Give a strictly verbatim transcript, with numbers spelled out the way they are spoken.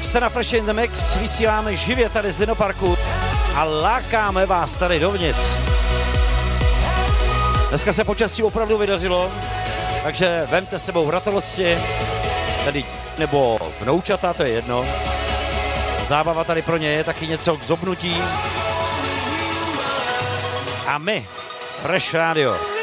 Jste na Fresh in the Mix, vysíláme živě tady z Dinoparku a lákáme vás tady dovnitř. Dneska se počasí opravdu vydařilo, takže vemte s sebou vratovosti, tedy nebo vnoučata, to je jedno. Zábava tady pro ně je taky něco k zobnutí. A my, Fresh Radio,